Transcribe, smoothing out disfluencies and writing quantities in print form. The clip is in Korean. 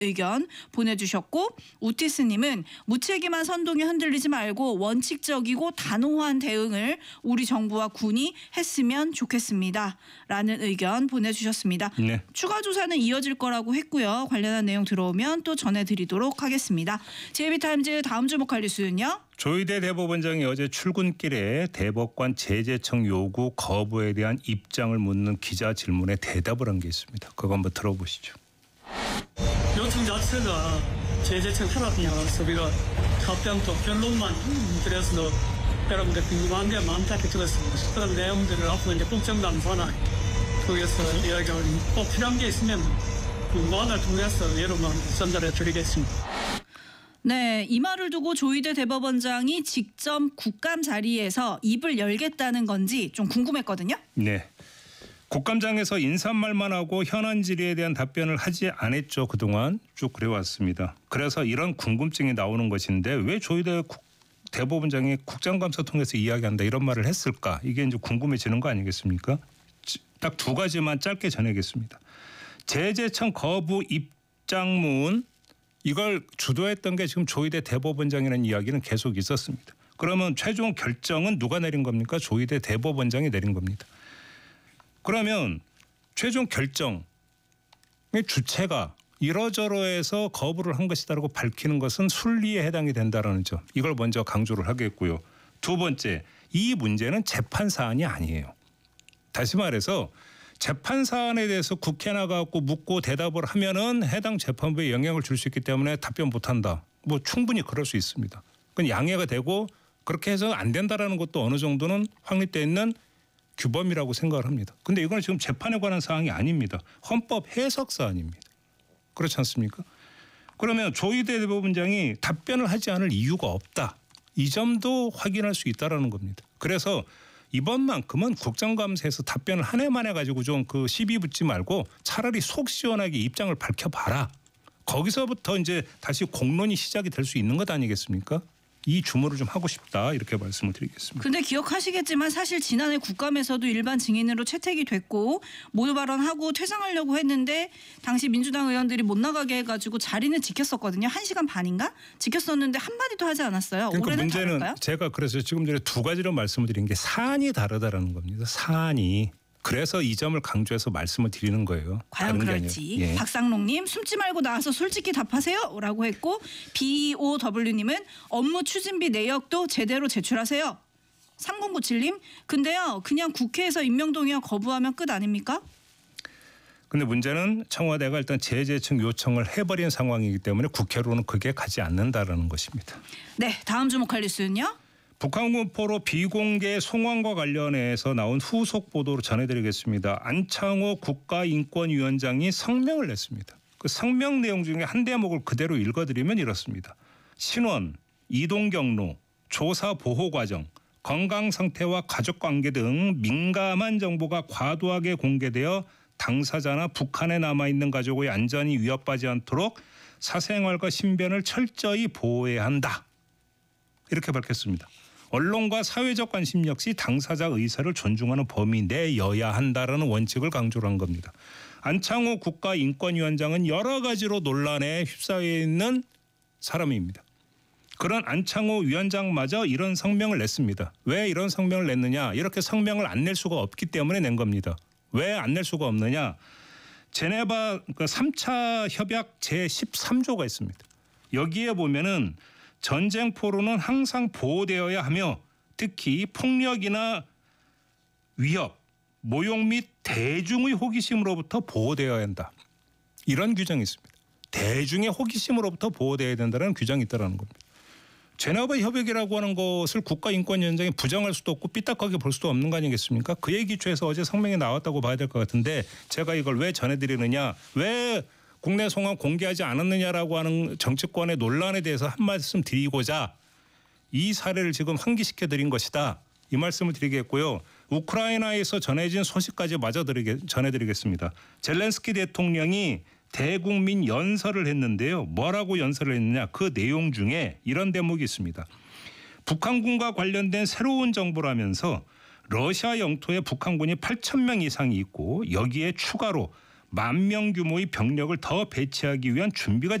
의견 보내주셨고 우티스님은 무책임한 선동에 흔들리지 말고 원칙적이고 단호한 대응을 우리 정부와 군이 했으면 좋겠습니다. 라는 의견 보내주셨습니다. 네. 추가 조사는 이어질 거라고 했고요. 관련한 내용 들어오면 또 전해드리도록 하겠습니다. JB타임즈 다음 주목할 뉴스는요. 조희대 대법원장이 어제 출근길에 대법관 제재청 요구 거부에 대한 입장을 묻는 기자 질문에 대답을 한 게 있습니다. 그거 한번 들어보시죠. 요청 자체가 제재청 탄압이냐 그래서 우리가 답변도 변론만 그래서 여러분들 궁금한 게 많다고 들었습니다. 그런 내용들을 앞으로 이제 국정감사나 통해서 이야기하고 꼭 필요한 게 있으면 공관을 통해서 여러분 전달해 드리겠습니다. 네, 이 말을 두고 조희대 대법원장이 직접 국감 자리에서 입을 열겠다는 건지 좀 궁금했거든요. 네. 국감장에서 인사말만 하고 현안 질의에 대한 답변을 하지 않았죠. 그동안 쭉 그래왔습니다. 그래서 이런 궁금증이 나오는 것인데 왜 조희대 대법원장이 국정감사 통해서 이야기한다 이런 말을 했을까? 이게 이제 궁금해지는 거 아니겠습니까? 딱 두 가지만 짧게 전하겠습니다. 제재청 거부 입장문 이걸 주도했던 게 지금 조희대 대법원장이라는 이야기는 계속 있었습니다. 그러면 최종 결정은 누가 내린 겁니까? 조희대 대법원장이 내린 겁니다. 그러면 최종 결정의 주체가 이러저러해서 거부를 한 것이다라고 밝히는 것은 순리에 해당이 된다라는 점. 이걸 먼저 강조를 하겠고요. 두 번째, 이 문제는 재판 사안이 아니에요. 다시 말해서 재판 사안에 대해서 국회 나가고 묻고 대답을 하면은 해당 재판부에 영향을 줄 수 있기 때문에 답변 못한다. 뭐 충분히 그럴 수 있습니다. 그건 양해가 되고 그렇게 해서 안 된다라는 것도 어느 정도는 확립되어 있는 규범이라고 생각을 합니다. 그런데 이건 지금 재판에 관한 사항이 아닙니다. 헌법 해석 사안입니다. 그렇지 않습니까? 그러면 조희대 대법원장이 답변을 하지 않을 이유가 없다. 이 점도 확인할 수 있다라는 겁니다. 그래서 이번만큼은 국정감사에서 답변을 한 해만 해가지고 좀 그 시비 붙지 말고 차라리 속 시원하게 입장을 밝혀봐라. 거기서부터 이제 다시 공론이 시작이 될 수 있는 것 아니겠습니까? 이 주문을 좀 하고 싶다 이렇게 말씀을 드리겠습니다. 근데 기억하시겠지만 사실 지난해 국감에서도 일반 증인으로 채택이 됐고 모두 발언하고 퇴장하려고 했는데 당시 민주당 의원들이 못 나가게 해가지고 자리는 지켰었거든요. 1시간 반인가? 지켰었는데 한마디도 하지 않았어요. 그러니까 올해는 문제는 다를까요? 제가 그래서 지금 전에 두 가지로 말씀을 드린 게 사안이 다르다라는 겁니다. 사안이. 그래서 이 점을 강조해서 말씀을 드리는 거예요. 과연 다른 게 그럴지. 아니에요. 예. 박상록님 숨지 말고 나와서 솔직히 답하세요 라고 했고 BOW님은 업무 추진비 내역도 제대로 제출하세요. 3097님 근데요 그냥 국회에서 임명동의안 거부하면 끝 아닙니까? 근데 문제는 청와대가 일단 제재청 요청을 해버린 상황이기 때문에 국회로는 그게 가지 않는다라는 것입니다. 네, 다음 주목할 뉴스는요. 북한 군포로 비공개 송환과 관련해서 나온 후속 보도로 전해드리겠습니다. 안창호 국가인권위원장이 성명을 냈습니다. 그 성명 내용 중에 한 대목을 그대로 읽어드리면 이렇습니다. 신원, 이동 경로, 조사 보호 과정, 건강 상태와 가족 관계 등 민감한 정보가 과도하게 공개되어 당사자나 북한에 남아있는 가족의 안전이 위협받지 않도록 사생활과 신변을 철저히 보호해야 한다. 이렇게 밝혔습니다. 언론과 사회적 관심 역시 당사자 의사를 존중하는 범위 내여야 한다라는 원칙을 강조를 한 겁니다. 안창호 국가인권위원장은 여러 가지로 논란에 휩싸여 있는 사람입니다. 그런 안창호 위원장마저 이런 성명을 냈습니다. 왜 이런 성명을 냈느냐? 이렇게 성명을 안 낼 수가 없기 때문에 낸 겁니다. 왜 안 낼 수가 없느냐? 제네바 3차 협약 제13조가 있습니다. 여기에 보면은 전쟁 포로는 항상 보호되어야 하며 특히 폭력이나 위협, 모욕 및 대중의 호기심으로부터 보호되어야 한다. 이런 규정이 있습니다. 대중의 호기심으로부터 보호되어야 된다는 규정이 있다는 겁니다. 제네바 협약이라고 하는 것을 국가인권위원장이 부정할 수도 없고 삐딱하게 볼 수도 없는 거 아니겠습니까? 그에 기초해서 어제 성명이 나왔다고 봐야 될 것 같은데 제가 이걸 왜 전해드리느냐, 왜 국내 송환 공개하지 않았느냐라고 하는 정치권의 논란에 대해서 한 말씀 드리고자 이 사례를 지금 환기시켜 드린 것이다. 이 말씀을 드리겠고요. 우크라이나에서 전해진 소식까지 마저 전해드리겠습니다. 젤렌스키 대통령이 대국민 연설을 했는데요. 뭐라고 연설을 했느냐. 그 내용 중에 이런 대목이 있습니다. 북한군과 관련된 새로운 정보라면서 러시아 영토에 북한군이 8,000명 이상이 있고 여기에 추가로 10,000명 규모의 병력을 더 배치하기 위한 준비가